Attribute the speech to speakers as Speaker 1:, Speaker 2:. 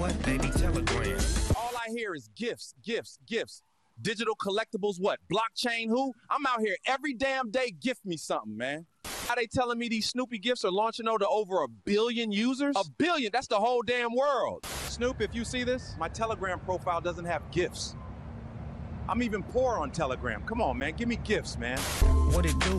Speaker 1: what, baby? Telegram.
Speaker 2: All I hear is gifts, gifts, gifts. Digital collectibles, what? Blockchain, who? I'm out here every damn day, gift me something, man. How they telling me these Snoopy gifts are launching over 1 billion users? 1 billion, that's the whole damn world. Snoop, if you see this, my Telegram profile doesn't have gifts. I'm even poor on Telegram. Come on, man, give me gifts, man.
Speaker 1: What it do,